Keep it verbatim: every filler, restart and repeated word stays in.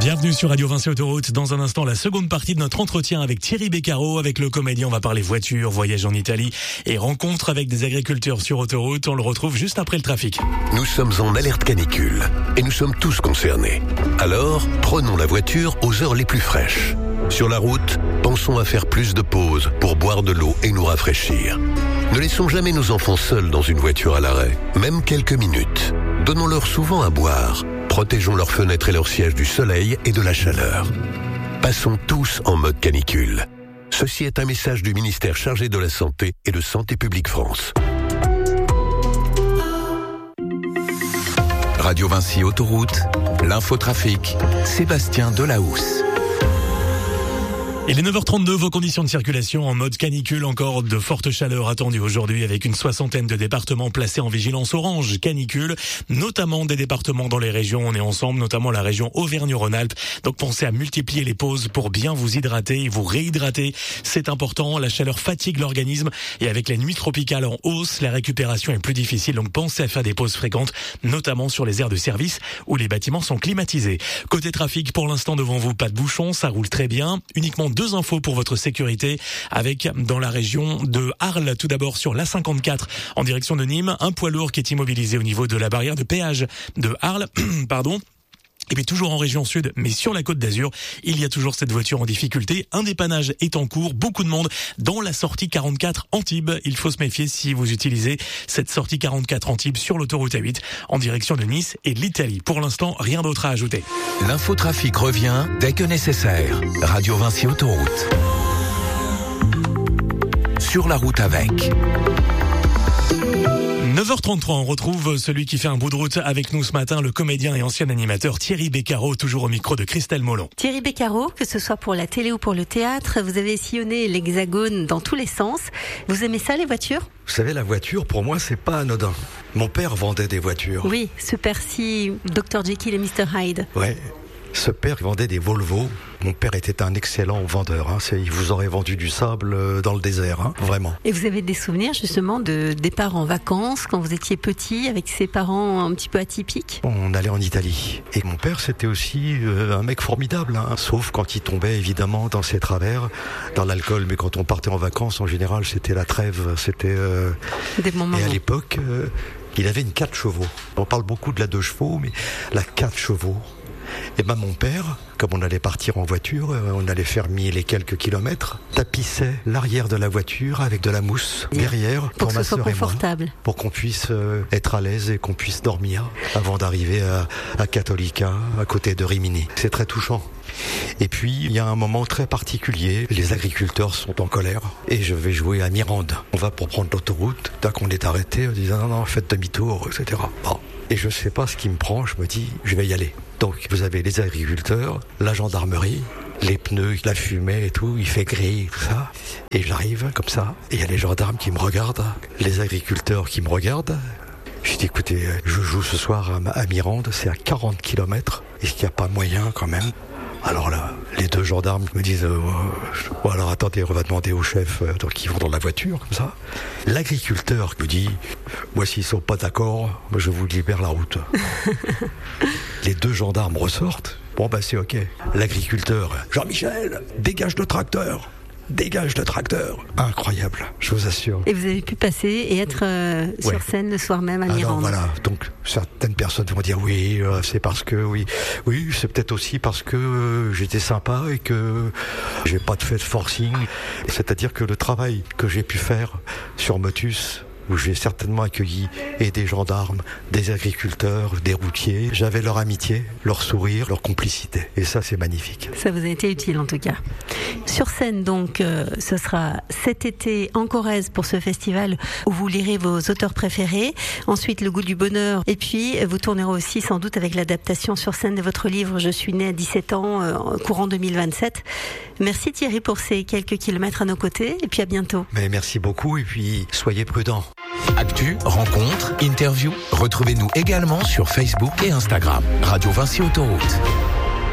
Bienvenue sur Radio Vinci Autoroute. Dans un instant, la seconde partie de notre entretien avec Thierry Beccaro. Avec le comédien, on va parler voiture, voyage en Italie et rencontre avec des agriculteurs sur autoroute. On le retrouve juste après le trafic. Nous sommes en alerte canicule et nous sommes tous concernés. Alors, prenons la voiture aux heures les plus fraîches. Sur la route, pensons à faire plus de pauses pour boire de l'eau et nous rafraîchir. Ne laissons jamais nos enfants seuls dans une voiture à l'arrêt, même quelques minutes. Donnons-leur souvent à boire. Protégeons leurs fenêtres et leurs sièges du soleil et de la chaleur. Passons tous en mode canicule. Ceci est un message du ministère chargé de la Santé et de Santé publique France. Radio Vinci Autoroute, l'infotrafic, Sébastien Delahousse. Il est neuf heures trente-deux, vos conditions de circulation en mode canicule, encore de fortes chaleurs attendues aujourd'hui avec une soixantaine de départements placés en vigilance orange canicule, notamment des départements dans les régions, on est ensemble, notamment la région Auvergne-Rhône-Alpes. Donc pensez à multiplier les pauses pour bien vous hydrater et vous réhydrater. C'est important, la chaleur fatigue l'organisme et avec les nuits tropicales en hausse, la récupération est plus difficile. Donc pensez à faire des pauses fréquentes, notamment sur les aires de service où les bâtiments sont climatisés. Côté trafic, pour l'instant devant vous, pas de bouchons, ça roule très bien. Uniquement deux infos pour votre sécurité avec dans la région de Arles, tout d'abord sur l'A cinquante-quatre en direction de Nîmes, un poids lourd qui est immobilisé au niveau de la barrière de péage de Arles, pardon. Et puis toujours en région sud, mais sur la Côte d'Azur, il y a toujours cette voiture en difficulté. Un dépannage est en cours, beaucoup de monde dans la sortie quarante-quatre Antibes. Il faut se méfier si vous utilisez cette sortie quarante-quatre Antibes sur l'autoroute A huit en direction de Nice et de l'Italie. Pour l'instant, rien d'autre à ajouter. L'infotrafic revient dès que nécessaire. Radio Vinci Autoroute. Sur la route avec... neuf heures trente-trois, on retrouve celui qui fait un bout de route avec nous ce matin, le comédien et ancien animateur Thierry Beccaro, toujours au micro de Christelle Molon. Thierry Beccaro, que ce soit pour la télé ou pour le théâtre, vous avez sillonné l'Hexagone dans tous les sens. Vous aimez ça, les voitures ? Vous savez, la voiture, pour moi, c'est pas anodin. Mon père vendait des voitures. Oui, ce père-ci, docteur Jekyll et mister Hyde. Ouais. Ce père vendait des Volvo. Mon père était un excellent vendeur. Hein. C'est, il vous aurait vendu du sable dans le désert, hein, vraiment. Et vous avez des souvenirs justement de départ en vacances quand vous étiez petit avec ses parents un petit peu atypiques ? On allait en Italie. Et mon père, c'était aussi euh, un mec formidable. Hein. Sauf quand il tombait évidemment dans ses travers, dans l'alcool. Mais quand on partait en vacances, en général, c'était la trêve. C'était euh... des moments. Et à l'époque, euh, il avait une quatre chevaux. On parle beaucoup de la deux chevaux, mais la quatre chevaux. Et ben mon père, comme on allait partir en voiture, on allait faire mille et quelques kilomètres, tapissait l'arrière de la voiture avec de la mousse derrière pour, pour que ma ce soit sœur et confortable, moi, pour qu'on puisse être à l'aise et qu'on puisse dormir avant d'arriver à, à Cattolica, à côté de Rimini. C'est très touchant. Et puis, il y a un moment très particulier. Les agriculteurs sont en colère et je vais jouer à Mirande. On va pour prendre l'autoroute. Dès qu'on est arrêté, on dit non, non, faites demi-tour, et cetera. Bon. Et je sais pas ce qui me prend, je me dis, je vais y aller. Donc, vous avez les agriculteurs, la gendarmerie, les pneus, la fumée et tout, il fait gris, tout ça. Et j'arrive comme ça, et il y a les gendarmes qui me regardent, les agriculteurs qui me regardent. Je dis, écoutez, je joue ce soir à Mirande, c'est à quarante kilomètres. Est-ce qu'il n'y a pas moyen quand même ? Alors là, les deux gendarmes me disent euh, oh, alors attendez, on va demander au chef, euh, donc ils vont dans la voiture, comme ça. L'agriculteur me dit moi, s'ils sont pas d'accord, moi, je vous libère la route. Les deux gendarmes ressortent. Bon, bah c'est ok. L'agriculteur, Jean-Michel, dégage le tracteur. Dégage le tracteur. Incroyable, je vous assure. Et vous avez pu passer et être euh, sur ouais. scène le soir même à Mirande. Alors voilà, donc certaines personnes vont dire oui, euh, c'est parce que oui, oui, c'est peut-être aussi parce que euh, j'étais sympa et que j'ai pas fait de forcing. C'est-à-dire que le travail que j'ai pu faire sur Motus, où j'ai certainement accueilli et des gendarmes, des agriculteurs, des routiers. J'avais leur amitié, leur sourire, leur complicité. Et ça, c'est magnifique. Ça vous a été utile en tout cas. Sur scène, donc, euh, ce sera cet été en Corrèze pour ce festival où vous lirez vos auteurs préférés. Ensuite, Le goût du bonheur. Et puis, vous tournerez aussi sans doute avec l'adaptation sur scène de votre livre « Je suis né à dix-sept ans, euh, courant deux mille vingt-sept ». Merci Thierry pour ces quelques kilomètres à nos côtés. Et puis à bientôt. Mais merci beaucoup et puis soyez prudents. Actu, rencontres, interviews. Retrouvez-nous également sur Facebook et Instagram. Radio Vinci Autoroute.